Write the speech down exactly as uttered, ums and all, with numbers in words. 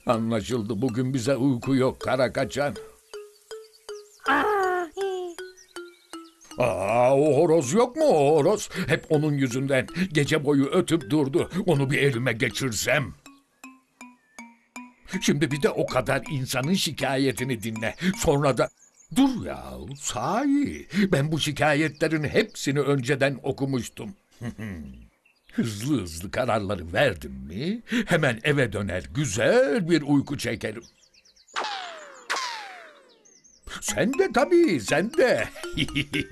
Anlaşıldı, bugün bize uyku yok kara kaçan. Aa, o horoz yok mu o horoz? Hep onun yüzünden gece boyu ötüp durdu. Onu bir elime geçirsem. Şimdi bir de o kadar insanın şikayetini dinle. Sonra da... Dur ya, sahi. Ben bu şikayetlerin hepsini önceden okumuştum. Hızlı hızlı kararları verdim mi, hemen eve döner güzel bir uyku çekerim. Sen de tabii, sen de.